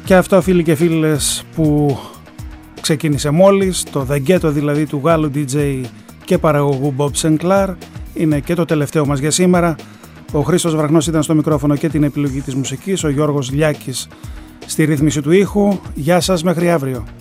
Και αυτό, φίλοι και φίλες, που ξεκίνησε μόλις, το The Ghetto δηλαδή του Γάλλου DJ και παραγωγού Bob Sinclar, είναι και το τελευταίο μας για σήμερα. Ο Χρήστος Βραχνός ήταν στο μικρόφωνο και την επιλογή της μουσικής, ο Γιώργος Λιάκης στη ρύθμιση του ήχου. Γεια σας, μέχρι αύριο.